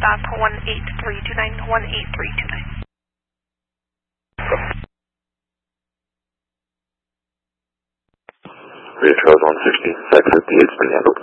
stop 18329, 18329. Rio Trails 160, 558's been handled.